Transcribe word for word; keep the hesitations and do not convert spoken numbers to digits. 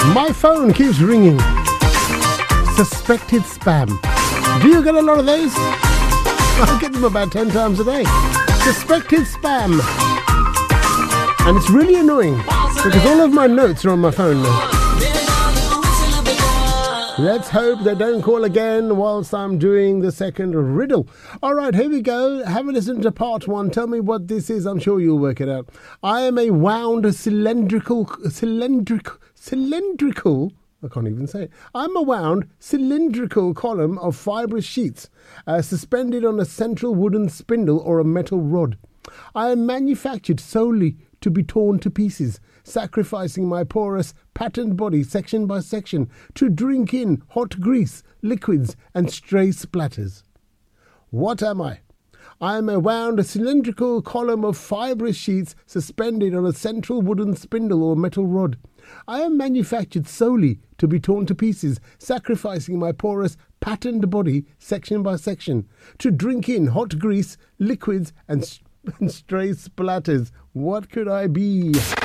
My phone keeps ringing. Suspected spam. Do you get a lot of those? I get them about ten times a day. Suspected spam. And it's really annoying because all of my notes are on my phone now. Let's hope they don't call again whilst I'm doing the second riddle. All right, here we go. Have a listen to part one. Tell me what this is. I'm sure you'll work it out. I am a wound cylindrical, cylindrical, cylindrical, I can't even say it. I'm a wound cylindrical column of fibrous sheets uh, suspended on a central wooden spindle or a metal rod. I am manufactured solely to be torn to pieces, sacrificing my porous, patterned body section by section to drink in hot grease, liquids, and stray splatters. What am I? I am a wound cylindrical column of fibrous sheets suspended on a central wooden spindle or metal rod. I am manufactured solely to be torn to pieces, sacrificing my porous, patterned body section by section to drink in hot grease, liquids, and, and stray splatters. What could I be?